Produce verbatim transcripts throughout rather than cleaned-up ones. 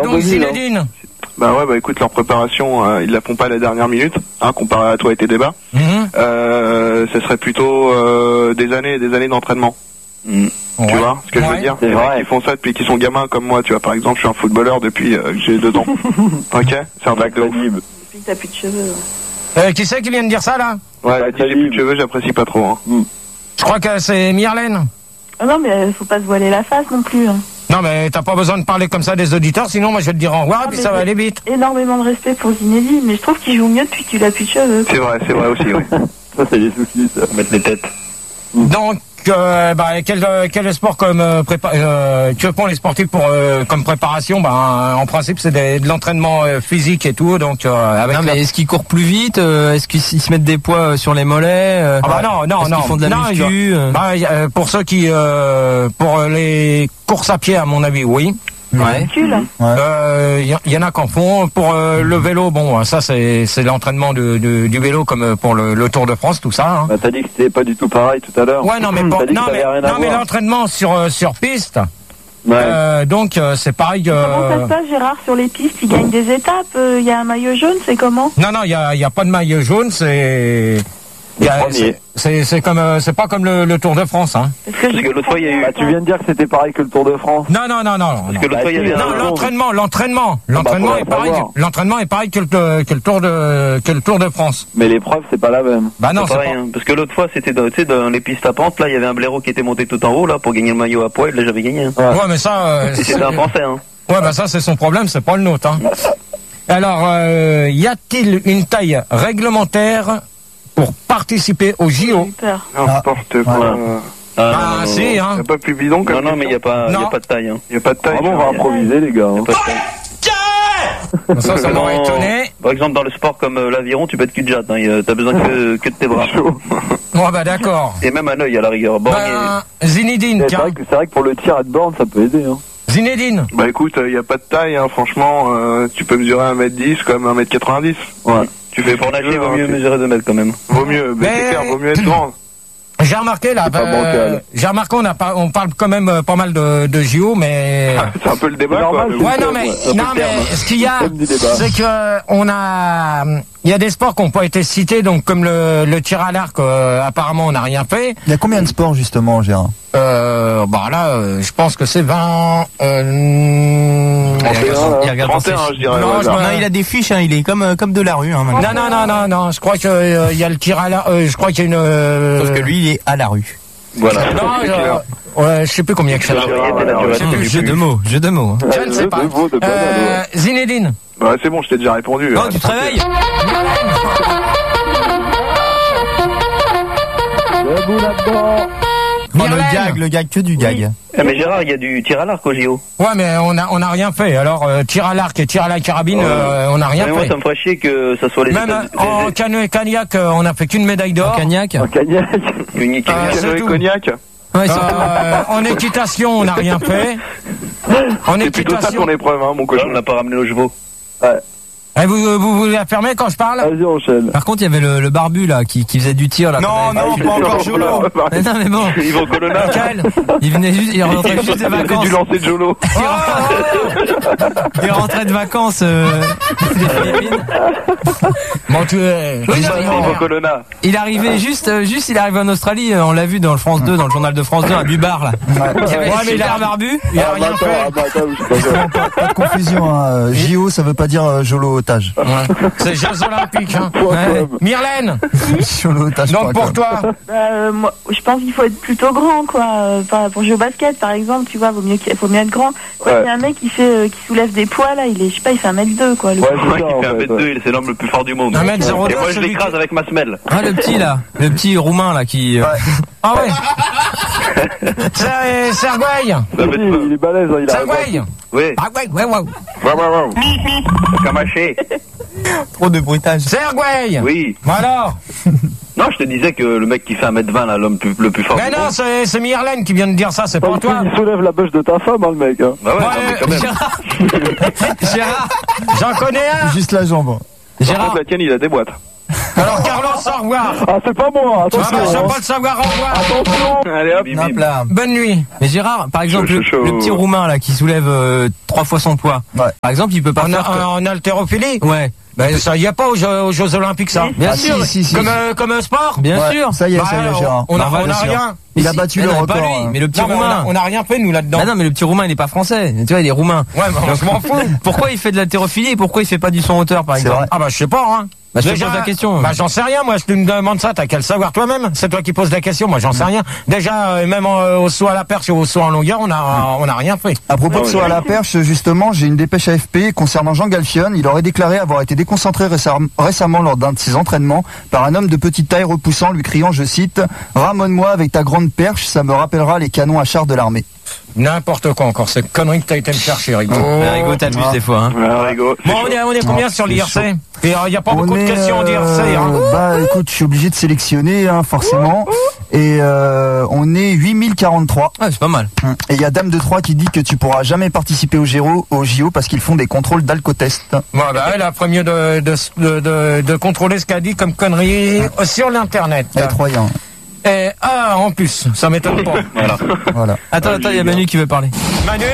donc Zinedine. Hein. Bah ouais, bah écoute, leur préparation, euh, ils la font pas à la dernière minute, hein, comparé à toi et tes débats. Mmh. Euh, ce serait plutôt euh, des années et des années d'entraînement. Mmh. Tu ouais. vois ce que ouais. je veux dire? Les mecs qui font ça depuis qu'ils sont gamins comme moi, tu vois. Par exemple, je suis un footballeur depuis euh, que j'ai deux ans. Ok, c'est un bac de ouf. Depuis que t'as plus de cheveux. Euh, qui c'est qui vient de dire ça là? Ouais, elle a dit j'ai plus de cheveux, j'apprécie pas trop. Hein. Mmh. Je crois que c'est Myrlène. Ah non, mais faut pas se voiler la face non plus. Hein. Non, mais t'as pas besoin de parler comme ça des auditeurs, sinon moi je vais te dire au revoir non, et puis ça va aller vite. Énormément de respect pour Zinedine, mais je trouve qu'il joue mieux depuis qu'il a plus de cheveux. C'est vrai, c'est vrai aussi, oui. Ça, c'est des soucis, ça. Mettre les têtes. Donc, euh, bah, quel, quel sport comme euh, prépa euh, que font les sportifs pour euh, comme préparation? Bah, en principe, c'est des, de l'entraînement euh, physique et tout. Donc, euh, avec non, la... mais est-ce qu'ils courent plus vite? euh, Est-ce qu'ils se mettent des poids sur les mollets? euh, ah bah non, non, est-ce non. qu'ils font de la non, muscu? euh... bah, euh, pour ceux qui, euh, pour les courses à pied, à mon avis, oui. Ouais. Il euh, y, y en a qu'en font. Pour euh, le vélo, bon, ça c'est c'est l'entraînement de, de, du vélo comme pour le, le Tour de France, tout ça. Hein. Bah, t'as dit que c'était pas du tout pareil tout à l'heure. Ouais, non, mais bon, non, mais, non, mais l'entraînement sur sur piste. Ouais. Euh, donc euh, c'est pareil. Euh... Comment ça se passe, Gérard, sur les pistes? Ils gagnent des étapes. Il euh, y a un maillot jaune, c'est comment? Non, non, il y a y a pas de maillot jaune. C'est C'est c'est comme euh, c'est pas comme le, le Tour de France, hein. Parce que, Parce que l'autre fois il y a eu. Bah, tu viens de dire que c'était pareil que le Tour de France. Non non non non. Parce que l'autre fois il y avait. Non, l'entraînement, l'entraînement, l'entraînement est pareil. L'entraînement est pareil que le que le Tour de que le Tour de France. Mais l'épreuve c'est pas la même. Bah non, c'est pareil. Pas... Hein, parce que l'autre fois c'était dans, tu sais, dans les pistes à pente, là il y avait un blaireau qui était monté tout en haut là pour gagner le maillot à poil. Là j'avais gagné. Hein. Ouais. ouais mais ça. Euh, c'était un Français. Hein. Ouais bah ça c'est son problème, c'est pas le nôtre. Hein. Alors euh, y a-t-il une taille réglementaire pour participer au J O? N'importe quoi. Voilà. Ah, ah non, si, hein. Il n'y a pas plus bidon comme ça. Non, non, mais il n'y a, a pas de taille. Il hein. n'y a pas de taille. Ah bon, on va improviser, les gars. Hein. Bon, ça, ça m'aurait étonné. Par exemple, dans le sport comme euh, l'aviron, tu peux être cul-de-jatte. Hein. T'as besoin que, que de tes bras. Bon, bah d'accord. Et même un œil à la rigueur. Bon, bah, et... Zinedine, c'est vrai, que, c'est vrai que pour le tir à de borne, ça peut aider. Hein. Zinedine. Bah écoute, il euh, n'y a pas de taille, hein. Franchement, euh, tu peux mesurer un mètre dix comme un mètre quatre-vingt-dix. Ouais. Tu fais pour nager, vaut mieux mesurer deux mètres quand même. Vaut mieux, mais, mais... c'est clair, vaut mieux être grand. J'ai remarqué là, euh, j'ai remarqué on a pas, on parle quand même euh, pas mal de, de J O, mais ah, c'est un peu le débat. Normal, quoi, ouais, non mais, ouais, non mais ce qu'il y a, c'est que on a, il y a des sports qui n'ont pas été cités, donc comme le, le tir à l'arc, euh, apparemment on n'a rien fait. Il y a combien de sports justement, Gérard? Euh, bah là, euh, je pense que c'est vingt. Euh, il regarde trente et un, je dirais. Non, je non, il a des fiches, hein, il est comme euh, comme de la rue. Hein, non, non, non, non, non. Je crois que euh, il y a le tir à l'arc. Euh, je crois qu'il y a une. Euh... Sauf que lui, il est à la rue. Voilà. Non, je, ouais, je sais plus combien que c'est. Jeu de mots, jeu de mots. Je ne sais pas. Euh, Zinedine. Ouais, c'est bon, je t'ai déjà répondu. Oh, tu te réveilles. Debout là-dedans. Oh, le gag, le gag, que du gag. Oui. Eh mais Gérard, il y a du tir à l'arc au J O. Ouais, mais on a, on a rien fait. Alors, euh, tir à l'arc et tir à la carabine, ouais. euh, on a rien mais fait. Moi, ça me ferait chier que ça soit les Même États... en les... canoë cognac, euh, on a fait qu'une médaille d'or. En cognac. En cognac. Une canoë cognac. Ouais, euh, en équitation, on n'a rien fait. En c'est plutôt ça ton épreuve, hein, mon cochon. On n'a pas ramené nos chevaux. Ouais. Et vous, vous vous la fermez quand je parle? Vas-y, enchaîne. Par contre, il y avait le, le barbu là qui, qui faisait du tir là. Non, non, pas encore Jolo. Mais non, mais bon. Ils vont Colonna. Il venait juste, il rentrait juste des vacances. Il a dû lancer Jolo. Il rentrait de vacances euh, des Philippines. Bon, tu es. Oui, Colonna. Il arrivait juste, juste, il arrivait en Australie. On l'a vu dans le France deux, dans le journal de France deux, à Bubar là. Ouais, mais il a un barbu. Il a rien fait. Pas de confusion. J O, ça veut pas dire Jolo. Otage. Ouais. C'est Jeux Olympiques. Hein. Ouais. Myrlène. Donc pour toi. Euh, moi, je pense qu'il faut être plutôt grand, quoi. Euh, pour jouer au basket, par exemple, tu vois, vaut mieux qu'il faut mieux être grand. Quand ouais. il y a un mec qui fait, euh, qui soulève des poids là, il est, je sais pas, il fait un mètre deux, quoi. Le ouais, c'est ça, il fait un mètre deux, c'est l'homme le plus fort du monde. un mètre zéro deux. Et moi je l'écrase avec ma semelle. Ah le petit là, le petit roumain là qui. Ouais. Ah ouais. C'est Sergueï. Il est balèze, il a. Sergueï. Oui. Ah ouais, ouais, ouais. Ouais, ouais, ouais. Camaché. Trop de bruitage. Sergueï. Oui. Alors. Non, je te disais que le mec qui fait un mètre vingt là, l'homme le plus fort. Mais non, c'est, c'est Myrlène qui vient de dire ça, c'est pas toi. Il soulève la bûche de ta femme, hein, le mec. Hein. Bah ouais, ouais, non, mais quand même. Gérard, Gérard, j'en connais un. Juste la jambe. Gérard, la tienne, il a des boîtes. Alors Carlos, au revoir. Ah, c'est pas moi, attention. Ah, bah, je hein. veux pas le savoir, au revoir. Attention. Allez hop. Hop là. Bonne nuit. Mais Gérard, par exemple, Chaud, le, chaud, chaud. le petit roumain là qui soulève euh, trois fois son poids. Ouais. Par exemple, il peut pas En, faire. en, en haltérophilie. que- Ouais. Ben ça y a pas aux Jeux, aux Jeux Olympiques ça. Bien Ah, sûr. si, si, si. Comme euh, comme un sport. Bien Ouais, sûr. Ça y est, Bah, ça y est, Gérard. on a, Bah, on a bien sûr. rien. Il Mais a si, battu mais le non, record. Pas lui, hein. mais le petit Non, mais on, a, roumain. on a rien fait nous là-dedans. Bah non, mais le petit roumain il est pas français. Tu vois, il est roumain. Ouais, mais je m'en fous. Pourquoi il fait de l'haltérophilie et pourquoi il fait pas du son hauteur par C'est exemple vrai. Ah bah je sais pas hein. Bah, je te Déjà, pose la question. Bah j'en sais rien, moi je te demande ça, t'as qu'à le savoir toi-même. C'est toi qui poses la question, moi j'en sais rien. Déjà, euh, même en- au saut à la perche et au saut en longueur, on a on a rien fait. À propos de Ah, saut ouais. à la perche, justement, j'ai une dépêche A F P concernant Jean Galfion. Il aurait déclaré avoir été déconcentré récem- récemment lors d'un de ses entraînements par un homme de petite taille repoussant, lui criant, je cite, « Ramène-moi avec ta grande perche, ça me rappellera les canons à char de l'armée. » N'importe quoi encore, c'est connerie que t'as été me chercher, Rigo. Mais Rigo, t'abuses des fois. Hein. Ah, Rigo. Bon, on est, on est combien Ah, sur c'est l'I R C? Et il n'y a pas On beaucoup de est, questions en I R C. Hein. euh, Bah écoute, je suis obligé de sélectionner, hein, forcément. Et euh, on est huit mille quarante-trois. Ouais, c'est pas mal. Et il y a Dame de Troyes qui dit que tu pourras jamais participer au J O, au J O parce qu'ils font des contrôles d'alcotest. Bon, bah, elle a premier de, de, de, de, de contrôler ce qu'a dit comme connerie sur l'internet. Les Troyens. Et, ah, en plus, ça m'étonne pas. Voilà. Voilà. Attends, attends, il y a Manu qui veut parler. Manu,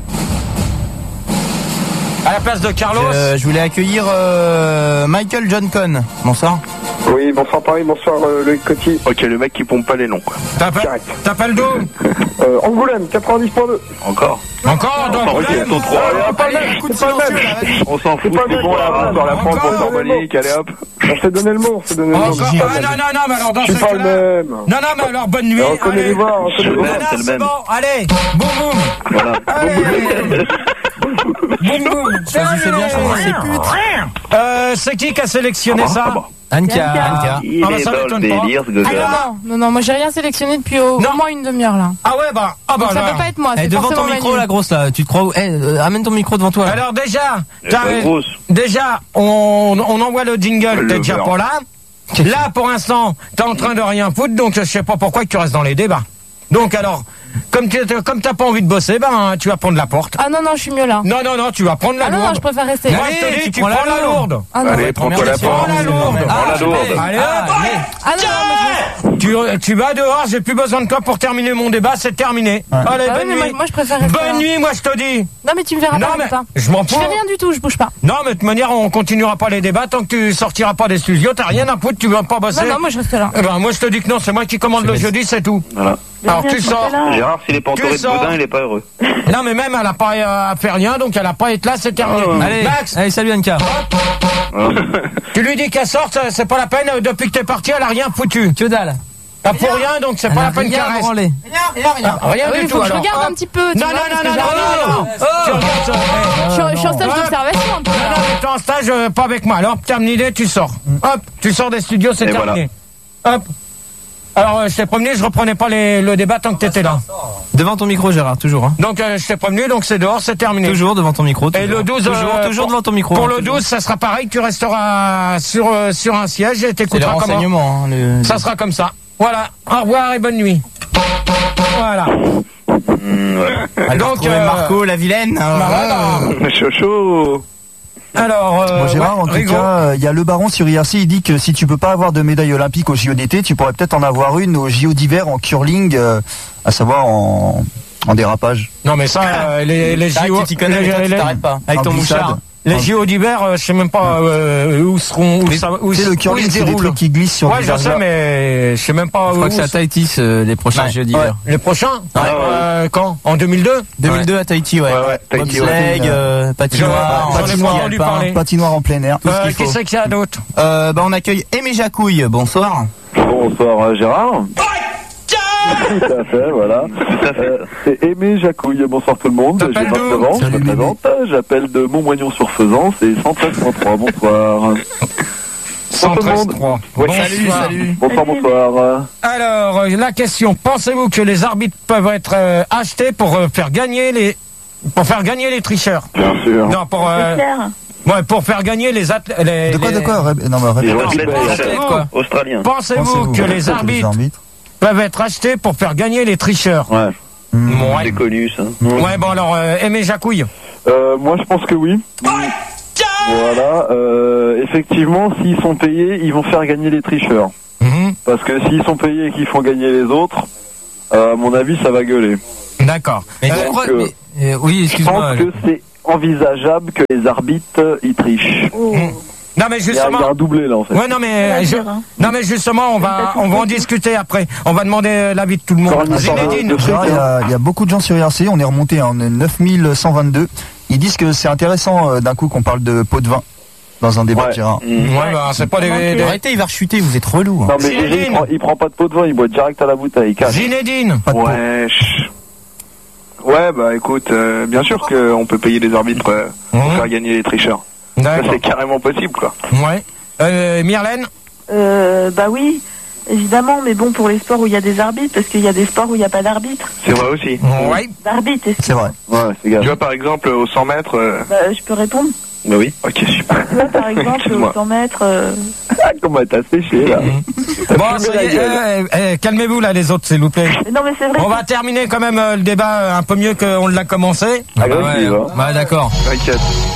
à la place de Carlos. Euh, je voulais accueillir euh, Michael John Cohn. Bonsoir. Oui, bonsoir Paris, bonsoir euh, Loïc Coty. Ok, le mec qui pompe pas les noms, quoi. T'appelles Direct. t'appelles d'où? Euh, Angoulême, quatre-vingt-dix point deux. Encore. Encore dans Enfin, Angoulême. ok, ton trois. Allez, C'est pas le allez, même, coup de c'est pas le silencieux, même. là, vas-y. On s'en fout, C'est pas c'est le bon, mec, là, voilà. sur la France, Encore. pour Normalique, allez hop. Je t'ai donné le mot, je t'ai donné le mot. Encore. C'est pas Ah, le non, même. non, non, mais alors dans C'est ce pas le cas-là. même. Non, non, mais alors bonne nuit. On connaît allez. les voix, on connaît les Non, voix. non, c'est le c'est même. bon, allez, boum boum. Voilà. Allez. Boum boum. Choisissez bien, choisissez putes. Euh, c'est qui qui a sélectionné Ah, ça? ah, bah. Anka, Anka. Anka. Il Ah, bah, est ça dans le m'étonne pas. délire, ce Ah gars-là. non, non, non, moi j'ai rien sélectionné depuis au, Non. au moins une demi-heure là. Ah ouais, bah, ah bah, Donc ça alors. peut pas être moi, Eh, c'est devant ton forcément micro, Manu. la grosse là, tu te crois où? Eh, euh, amène ton micro devant toi. Là. Alors déjà, Elle est pas t'as- grosse. déjà, on, on envoie le jingle, Le t'es déjà verre. pas là. Là, pour l'instant, t'es en train de rien foutre, donc je sais pas pourquoi tu restes dans les débats. Donc alors, comme tu comme t'as pas envie de bosser, ben tu vas prendre la porte. Ah non, non, je suis mieux là. Non, non, non, tu vas prendre la Ah non, non, lourde. je préfère rester. Moi, Allez, je te dis, tu tu prends prends la la lourde. Ah non, Allez, prends-toi la Prends porte. la lourde. Prends la lourde. Allez, Ah, hop. allez. Ah non, non, moi, Tu, tu vas dehors, j'ai plus besoin de toi pour terminer mon débat, c'est terminé. Allez, Bah oui, bonne mais nuit. moi- moi, je préfère rester là. Bonne nuit, moi je te dis. non, mais tu me verras Non, pas, mais putain. je m'en Je fous. fais rien du tout, je bouge pas. Non, mais de toute manière, on continuera pas les débats tant que tu sortiras pas des studios. T'as rien à foutre, tu vas pas bosser. Non, non, moi je reste là. Eh ben, moi je te dis que non, c'est moi qui commande le jeudi, c'est tout. Voilà. Alors Bien tu sûr, sors. là. Gérard, s'il est pas entouré Tu de sors. boudin, il est pas heureux. Non, mais même elle a pas euh, fait rien, donc elle a pas été là, c'est terminé. Allez, Max, allez, salut Anka. tu lui dis qu'elle sorte, ça, c'est pas la peine. euh, Depuis que t'es parti, elle a rien foutu. Que dalle. T'as pour rien, donc c'est Elle pas a la peine rien qu'elle reste. branlé. Rien, rien, rien Ah oui, du faut tout. que je alors. regarde un petit peu. tu Non, vois, non, parce non, que non, j'ai- non, non, non. Tu regardes ça. Eh. Je suis- je suis en stage Hop. d'observation un peu. Non, non, mais t'es en stage, euh, pas avec moi. Alors, terminé, tu sors. Hop, tu sors des studios, c'est Et terminé. Hop. Alors, euh, je t'ai prévenu, je reprenais pas les, le débat tant que t'étais là. Devant ton micro, Gérard, toujours. Hein. Donc, euh, je t'ai prévenu, donc c'est dehors, c'est terminé. Toujours devant ton micro. Et toujours. le douze, toujours, euh, toujours pour- devant ton micro. Pour hein, le toujours. douze, ça sera pareil, tu resteras sur, euh, sur un siège et C'est les t'écouteras comment. renseignements. Hein, le- Ça sera comme ça. Voilà. Au revoir et bonne nuit. Voilà. Mmh, ouais. Alors, Donc, retrouver euh, Marco, la vilaine. hein. Bah, voilà. Chaud, chaud. Alors, euh, Bon, Gérard, ouais, en tout Rigo. cas, il y a le baron sur I R C, il dit que si tu peux pas avoir de médaille olympique au J O d'été, tu pourrais peut-être en avoir une au J O d'hiver en curling, euh, à savoir en, en dérapage. Non, mais ça, euh, les, les C'est vrai J O. que tu t'y connais, mais les- toi, tu les- t'arrêtes pas. Avec En ton glissade. mouchard. Les J O d'hiver, euh, je sais même pas euh, où seront, où ça, où, Tu sais, le où curling, ils c'est des déroulent. trucs qui glissent sur Ouais, des je sais, verglas. mais je sais même pas Je où. crois que c'est à Tahiti euh, les prochains Ouais. Jeux d'hiver. Les prochains Ah, ouais. euh, Quand En deux mille deux deux mille deux à Tahiti, ouais. Ouais, ouais, Tahiti, Bobsleigh, ouais. euh, patinoire, J'en ai ski pas entendu alpin. parler. Patinoire en plein air. Tout ce Euh, qu'il Qui faut. c'est qu'il y a d'autre Euh, bah, on accueille Aimé Jacouille. Bonsoir. Bonsoir euh, Gérard. Tout à fait, voilà. à fait. Euh, c'est Aimé Jacouille, bonsoir tout le monde. J'ai T'appelles vingt-neuf d'où ans, je Salut, me Mémé. présente. J'appelle de Montmoignon-sur-Faisan, c'est cent treize point trois, bonsoir. cent treize trois. Ouais. Bonsoir. Bonsoir, bonsoir. Alors, euh, la question, pensez-vous que les arbitres peuvent être euh, achetés pour euh, faire gagner les pour faire gagner les tricheurs? Bien sûr. Non, pour C'est euh, clair. ouais, pour faire gagner les athlètes. Les, De quoi, les- de quoi Ré- Non, mais Les répète. athlètes, les les athlètes, athlètes, quoi. Australiens. Pensez-vous Pensez-vous que les les arbitres arbitres peuvent être achetés pour faire gagner les tricheurs? Ouais, Hmm. Ouais. c'est connu ça. Ouais, bon alors, euh, Aimé Jacouille. Euh, moi, je pense que oui. Voilà, euh, effectivement, s'ils sont payés, ils vont faire gagner les tricheurs. Mmh. Parce que s'ils sont payés et qu'ils font gagner les autres, euh, à mon avis, ça va gueuler. D'accord. Mais Euh, tu crois- que- mais- euh, oui, Je excuse-moi. pense que c'est envisageable que les arbitres, ils trichent. Oh. Mmh. Non mais Il y, a, il justement. y a un doublé là en fait. Ouais non mais va je- dire, hein. non mais justement on va on va en discuter après. On va demander euh, l'avis de tout le monde. Encore une histoire de- Zinedine. de- Gérard, Il y, a, il y a beaucoup de gens sur I R C, on est remonté, hein, on est neuf mille cent vingt-deux. Ils disent que c'est intéressant euh, d'un coup qu'on parle de pot de vin dans un débat Ouais. de Gérard. Mmh. Ouais bah c'est pas des, des... Arrêtez, il va rechuter, vous êtes relou. Non mais Zinedine. Gégé, il prend, il prend pas de pot de vin, il boit direct à la bouteille. cash. Zinedine. Pas de pot. Ouais. chut. Ouais, bah écoute, euh, bien sûr qu'on peut payer des arbitres euh, pour Mmh. faire gagner les tricheurs. Ça, D'accord. c'est carrément possible, quoi. Ouais. Euh, Myrlène. Euh, bah oui, évidemment, mais bon, pour les sports où il y a des arbitres, parce qu'il y a des sports où il n'y a pas d'arbitre. C'est vrai aussi. Ouais. D'arbitre, est-ce C'est vrai. Ouais, c'est gars. Tu vois, par exemple, aux cent mètres... euh, bah, je peux répondre. Bah oui. Ok, super. Tu vois, par exemple, Excuse-moi. aux cent mètres, euh, Ah, comment t'as séché là. Bon, fumé ça la y est, gueule. euh, euh, calmez-vous là les autres s'il vous plaît. mais non, mais c'est vrai. On va terminer quand même euh, le débat euh, un peu mieux qu'on l'a commencé. Agressif, Ouais, hein. ouais, d'accord. T'inquiète.